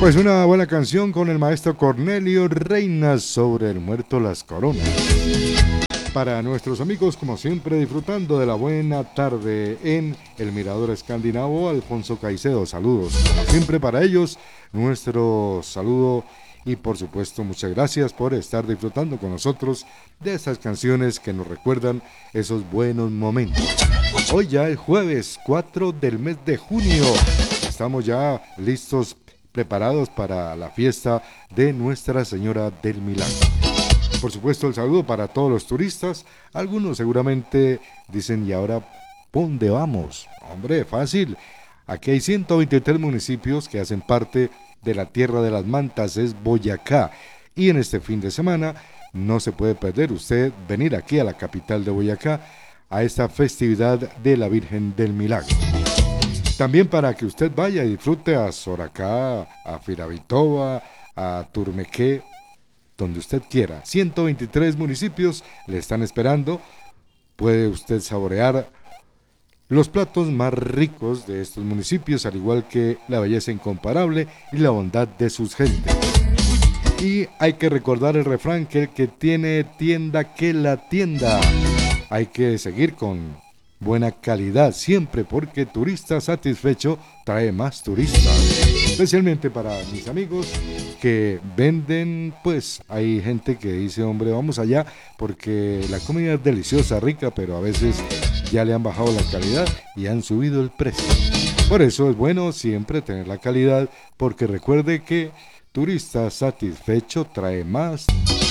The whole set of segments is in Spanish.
Pues una buena canción con el maestro Cornelio Reina sobre el muerto Las Coronas. Para nuestros amigos, como siempre, disfrutando de la buena tarde en el Mirador Escandinavo, Alfonso Caicedo, saludos. Como siempre para ellos, nuestro saludo y por supuesto muchas gracias por estar disfrutando con nosotros de estas canciones que nos recuerdan esos buenos momentos. Hoy ya el jueves 4 del mes de junio, estamos ya listos, preparados para la fiesta de Nuestra Señora del Milagro. Por supuesto, el saludo para todos los turistas. Algunos seguramente dicen, ¿y ahora dónde vamos? Hombre, fácil. Aquí hay 123 municipios que hacen parte de la Tierra de las Mantas, es Boyacá. Y en este fin de semana no se puede perder usted venir aquí a la capital de Boyacá a esta festividad de la Virgen del Milagro. También para que usted vaya y disfrute a Soracá, a Firavitoba, a Turmequé, donde usted quiera. 123 municipios le están esperando. Puede usted saborear los platos más ricos de estos municipios, al igual que la belleza incomparable y la bondad de sus gentes. Y hay que recordar el refrán que el que tiene tienda que la tienda. Hay que seguir con buena calidad siempre, porque turista satisfecho trae más turistas. Especialmente para mis amigos que venden, pues hay gente que dice, hombre, vamos allá porque la comida es deliciosa, rica, pero a veces ya le han bajado la calidad y han subido el precio. Por eso es bueno siempre tener la calidad, porque recuerde que turista satisfecho trae más.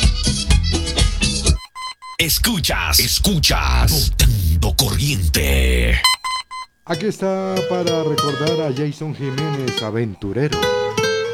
Escuchas, Botando Corriente. Aquí está para recordar a Jason Jiménez, aventurero.